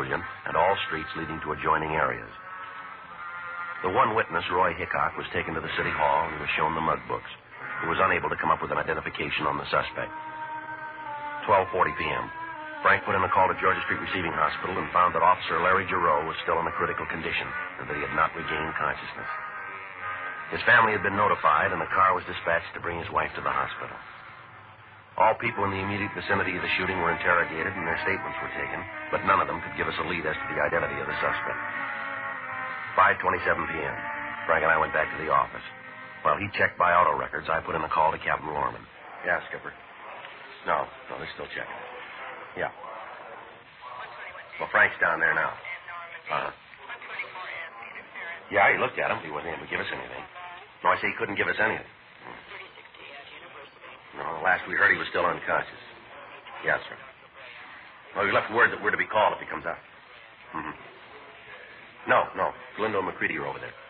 Julian and all streets leading to adjoining areas. The one witness, Roy Hickok, was taken to the city hall and was shown the mug books. He was unable to come up with an identification on the suspect. 12:40 p.m. Frank put in a call to Georgia Street Receiving Hospital and found that Officer Larry Giroux was still in a critical condition and that he had not regained consciousness. His family had been notified, and the car was dispatched to bring his wife to the hospital. All people in the immediate vicinity of the shooting were interrogated, and their statements were taken, but none of them could give us a lead as to the identity of the suspect. 5:27 p.m. Frank and I went back to the office. While he checked by auto records, I put in a call to Captain Lorman. Yeah, Skipper. No, they're still checking. Yeah. Well, Frank's down there now. Uh-huh. Yeah, he looked at him, but he wasn't able to give us anything. No, I say he couldn't give us anything. No, last we heard he was still unconscious. Yes, sir. Well, he left word that we're to be called if he comes out. Mm-hmm. No. Glinda and McCready are over there.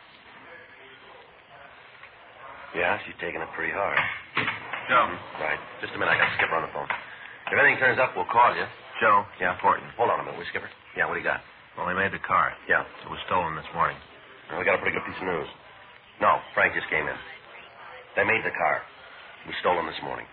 Yeah, she's taking it pretty hard. Joe. Right. Just a minute. I got Skipper on the phone. If anything turns up, we'll call you. Joe. Yeah. Important. Hold on a minute, will you, Skipper? Yeah, what do you got? Well, they made the car. Yeah. It was stolen this morning. Well, we got a pretty good piece of news. No, Frank just came in. They made the car. It was stolen this morning.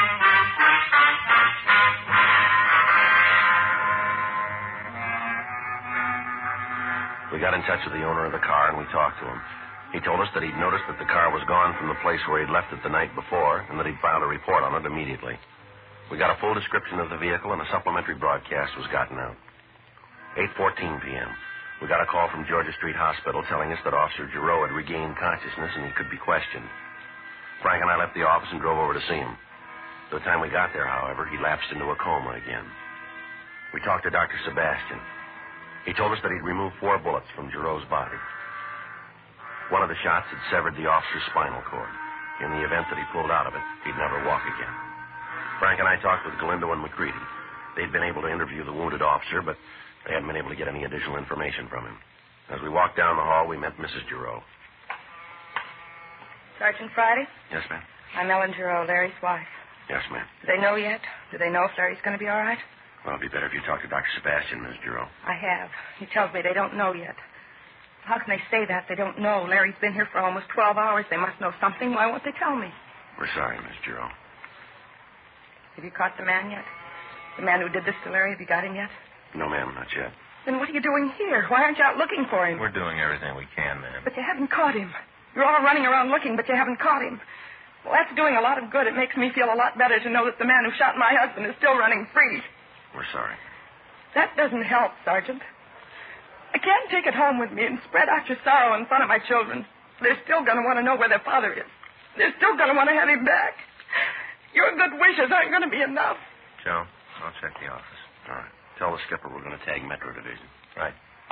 We got in touch with the owner of the car, and we talked to him. He told us that he'd noticed that the car was gone from the place where he'd left it the night before, and that he'd filed a report on it immediately. We got a full description of the vehicle, and a supplementary broadcast was gotten out. 8:14 p.m. We got a call from Georgia Street Hospital telling us that Officer Giroux had regained consciousness and he could be questioned. Frank and I left the office and drove over to see him. By the time we got there, however, he lapsed into a coma again. We talked to Dr. Sebastian. He told us that he'd removed 4 bullets from Giroux's body. One of the shots had severed the officer's spinal cord. In the event that he pulled out of it, he'd never walk again. Frank and I talked with Galindo and McCready. They'd been able to interview the wounded officer, but they hadn't been able to get any additional information from him. As we walked down the hall, we met Mrs. Giroux. Sergeant Friday? Yes, ma'am. I'm Ellen Giroux, Larry's wife. Yes, ma'am. Do they know yet? Do they know if Larry's going to be all right? Well, it'd be better if you talked to Dr. Sebastian, Miss Giroux. I have. He tells me they don't know yet. How can they say that? They don't know. Larry's been here for almost 12 hours. They must know something. Why won't they tell me? We're sorry, Miss Giroux. Have you caught the man yet? The man who did this to Larry, have you got him yet? No, ma'am, not yet. Then what are you doing here? Why aren't you out looking for him? We're doing everything we can, ma'am. But you haven't caught him. You're all running around looking, but you haven't caught him. Well, that's doing a lot of good. It makes me feel a lot better to know that the man who shot my husband is still running free. We're sorry. That doesn't help, Sergeant. I can't take it home with me and spread out your sorrow in front of my children. They're still going to want to know where their father is. They're still going to want to have him back. Your good wishes aren't going to be enough. Joe, I'll check the office. All right. Tell the skipper we're going to tag Metro Division. Right.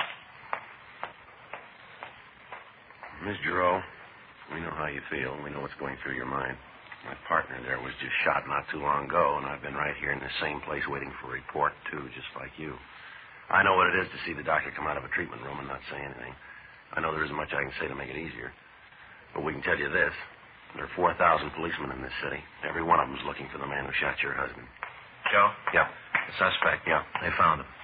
Miss Giroux, we know how you feel. We know what's going through your mind. My partner there was just shot not too long ago, and I've been right here in the same place waiting for a report, too, just like you. I know what it is to see the doctor come out of a treatment room and not say anything. I know there isn't much I can say to make it easier. But we can tell you this. There are 4,000 policemen in this city. Every one of them's looking for the man who shot your husband. Joe? Yeah. The suspect? Yeah. They found him.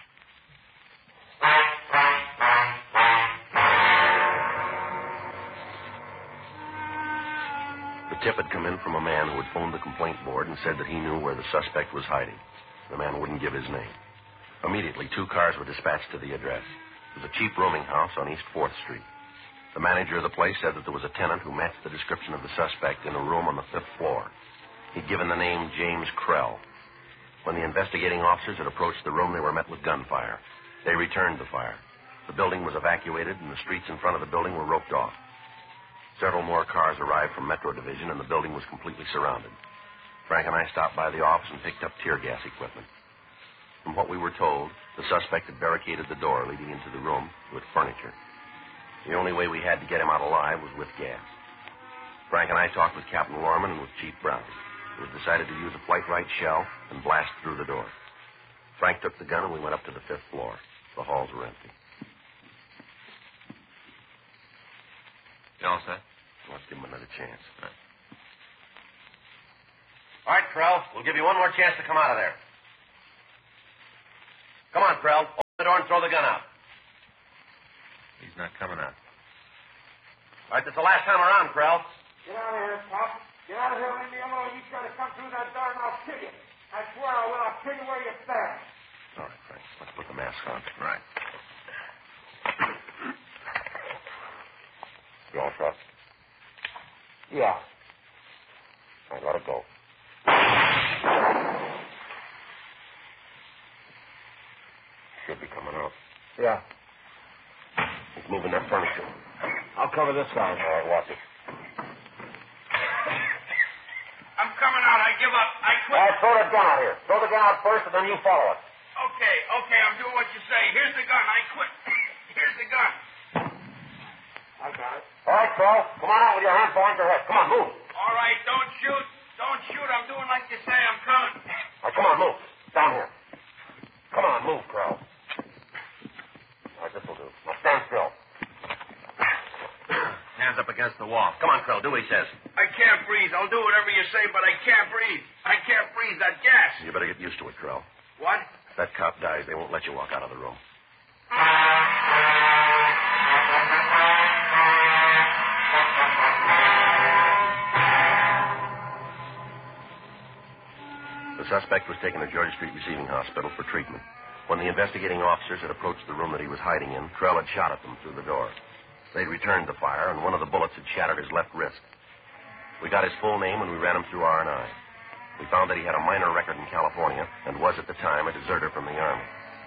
The tip had come in from a man who had phoned the complaint board and said that he knew where the suspect was hiding. The man wouldn't give his name. Immediately, 2 cars were dispatched to the address. It was a cheap rooming house on East 4th Street. The manager of the place said that there was a tenant who matched the description of the suspect in a room on the 5th floor. He'd given the name James Krell. When the investigating officers had approached the room, they were met with gunfire. They returned the fire. The building was evacuated, and the streets in front of the building were roped off. Several more cars arrived from Metro Division, and the building was completely surrounded. Frank and I stopped by the office and picked up tear gas equipment. From what we were told, the suspect had barricaded the door leading into the room with furniture. The only way we had to get him out alive was with gas. Frank and I talked with Captain Lorman and with Chief Brown. It was decided to use a flight-right shell and blast through the door. Frank took the gun and we went up to the 5th floor. The halls were empty. You all set? Let's give him another chance. Right. All right, Krell. We'll give you one more chance to come out of there. Come on, Krell. the door and throw the gun out. He's not coming out. All right, that's the last time around, Krell. Get out of here, Pop. Get out of here, leave me alone. You try to come through that door and I'll kill you. I swear I will. I'll kill you where you stand. All right, Frank. Let's put the mask on. Right. You all shot? Yeah. All right, let it go. Should be coming out. Yeah. He's moving that furniture. I'll cover this side. All right, watch it. I'm coming out. I give up. I quit. All right, throw the gun out here. Throw the gun out first, and then you follow it. Okay. I'm doing what you say. Here's the gun. I quit. Here's the gun. I got it. All right, Krell. Come on out with your hands behind your head. Come on, move. All right. Don't shoot. Don't shoot. I'm doing like you say. I'm coming. All right, come on, move. Down here. Come on, move, Krell. All right, this will do. Now stand still. Hands up against the wall. Come on, Krell. Do what he says. I can't breathe. I'll do whatever you say, but I can't breathe. I can't breathe. That gas. You better get used to it, Krell. What? If that cop dies, they won't let you walk out of the room. The suspect was taken to Georgia Street Receiving Hospital for treatment. When the investigating officers had approached the room that he was hiding in, Krell had shot at them through the door. They'd returned the fire, and one of the bullets had shattered his left wrist. We got his full name when we ran him through R&I. We found that he had a minor record in California and was, at the time, a deserter from the Army.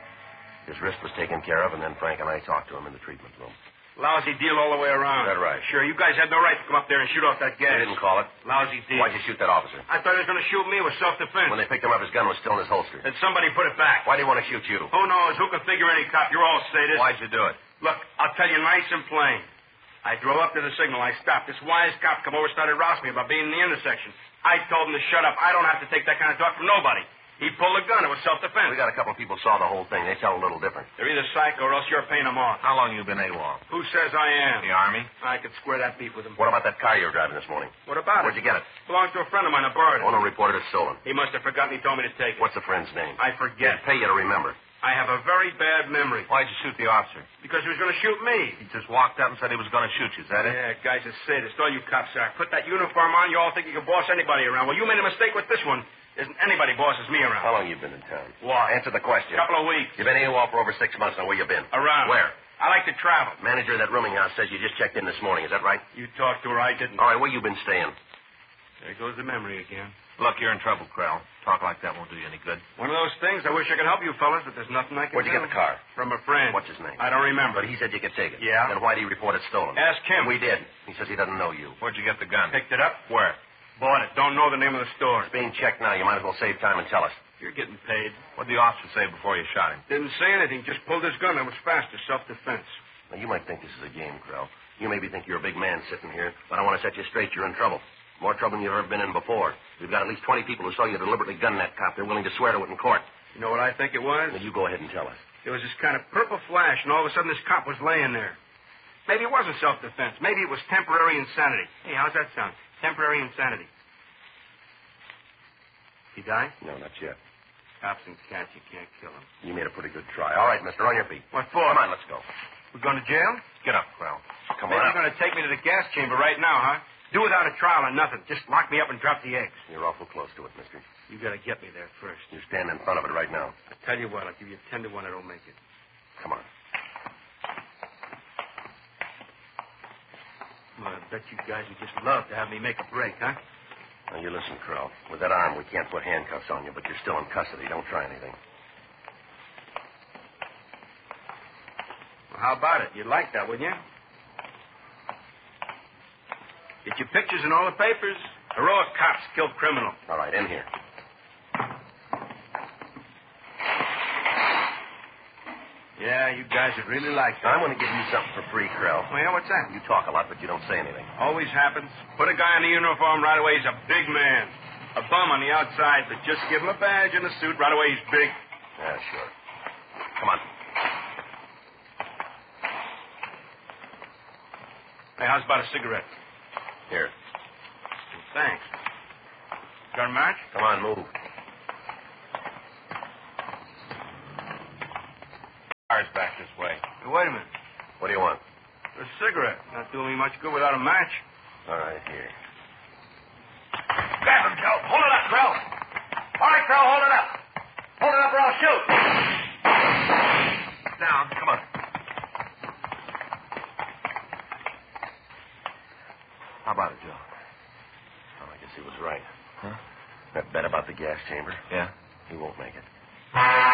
His wrist was taken care of, and then Frank and I talked to him in the treatment room. Lousy deal all the way around. Is that right? Sure, you guys had no right to come up there and shoot off that gas. They didn't call it. Lousy deal. Why'd you shoot that officer? I thought he was going to shoot me. It was self-defense. When they picked him up, his gun was still in his holster. Then somebody put it back. Why do you want to shoot you? Who knows? Who can figure any cop? You're all sadists. Why'd you do it? Look, I'll tell you nice and plain. I drove up to the signal. I stopped. This wise cop come over and started rousing me about being in the intersection. I told him to shut up. I don't have to take that kind of talk from nobody. He pulled a gun. It was self-defense. We got a couple of people saw the whole thing. They tell a little different. They're either psycho or else you're paying them off. How long you been AWOL? Who says I am? The Army? I could square that beef with him. What about that car you were driving this morning? What about Where'd it? you get it? Belongs to a friend of mine. I borrowed it. Owner reported it stolen. He must have forgotten. He told me to take it. What's the friend's name? I forget. Pay you to remember. I have a very bad memory. Why'd you shoot the officer? Because he was going to shoot me. He just walked up and said he was going to shoot you. Is that it? Yeah, guy's a sadist. All you cops are. Put that uniform on, you all think you can boss anybody around. Well, you made a mistake with this one. Isn't anybody bosses me around. How long you been in town? Why? Answer the question. Couple of weeks. You've been AWOL for over 6 months now. Where you been? Around. Where? I like to travel. Manager of that rooming house says you just checked in this morning. Is that right? You talked to her. I didn't. All right, where you been staying? There goes the memory again. Look, you're in trouble, Krell. Talk like that won't do you any good. One of those things. I wish I could help you fellas, but there's nothing I can Where'd you do. get the car? From a friend. What's his name? I don't remember. But he said you could take it. Yeah? Then why did he report it stolen? Ask him. We did. He says he doesn't know you. Where'd you get the gun? Picked it up. Where? Bought it. Don't know the name of the store. It's being checked now. You might as well save time and tell us. You're getting paid. What'd the officer say before you shot him? Didn't say anything. Just pulled his gun. It was faster. Self-defense. Now, you might think this is a game, Krell. You maybe think you're a big man sitting here, but I want to set you straight. You're in trouble. More trouble than you've ever been in before. We've got at least 20 people who saw you deliberately gun that cop. They're willing to swear to it in court. You know what I think it was? Now, you go ahead and tell us. There was this kind of purple flash, and all of a sudden this cop was laying there. Maybe it wasn't self-defense. Maybe it was temporary insanity. Hey, how's that sound? Temporary insanity. He died? No, not yet. Cops and cats, you can't kill them. You made a pretty good try. All right, mister, on your feet. What for? Come on, let's go. We're going to jail? Get up, Krell. Come Maybe on you're going to take me to the gas chamber right now, huh? Do without a trial or nothing. Just lock me up and drop the eggs. You're awful close to it, mister. You got to get me there first. You stand in front of it right now. I tell you what, I'll give you 10 to 1 I don't make it. Come on. Well, I bet you guys would just love to have me make a break, huh? Now, you listen, Krell. With that arm, we can't put handcuffs on you, but you're still in custody. Don't try anything. Well, how about it? You'd like that, wouldn't you? Get your pictures in all the papers. Heroic cops killed criminal. All right, in here. Yeah, you guys would really like that. I'm going to give you something for free, Krell. Oh, yeah, what's that? You talk a lot, but you don't say anything. Always happens. Put a guy in the uniform right away, he's a big man. A bum on the outside, but just give him a badge and a suit, right away he's big. Yeah, sure. Come on. Hey, how's about a cigarette? Here. Thanks. Got a match? Come on, move. Car's back this way. Hey, wait a minute. What do you want? A cigarette. Not doing me much good without a match. All right, here. Grab him, Joe. Hold it up, Krell. All right, Krell, hold it up. Hold it up or I'll shoot. Down. Come on. How about it, Joe? Well, I guess he was right. Huh? That bet about the gas chamber? Yeah. He won't make it.